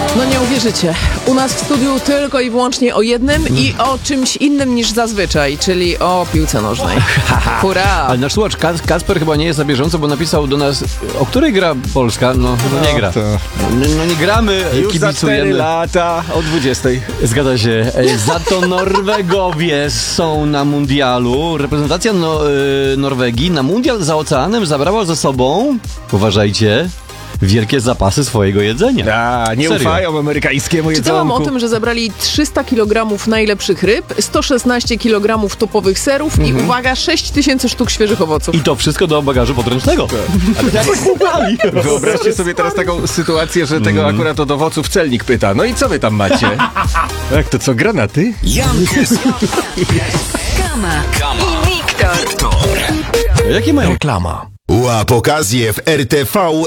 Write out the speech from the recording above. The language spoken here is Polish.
No nie uwierzycie, u nas w studiu tylko i wyłącznie o jednym i o czymś innym niż zazwyczaj, czyli o piłce nożnej. Hurra! Ale nasz słuchacz Kasper chyba nie jest na bieżąco, bo napisał do nas, o której gra Polska? No chyba nie gra. No nie gramy, już za 4 kibicujemy. lata o 20. Zgadza się. Za to Norwegowie są na mundialu. Reprezentacja Norwegii na mundial za oceanem zabrała ze sobą, uważajcie, wielkie zapasy swojego jedzenia. Nie Serio? ufają amerykańskiemu Czytałam jedzonku. o tym, że zabrali 300 kg najlepszych ryb, 116 kg topowych serów i uwaga, 6000 sztuk świeżych owoców. I to wszystko do bagażu podręcznego. Wyobraźcie sobie teraz taką sytuację, że tego akurat od owoców celnik pyta. No i co wy tam macie? Jak to co, granaty? Kama i Wiktor. Jakie mają Reklama. Łap okazję w RTV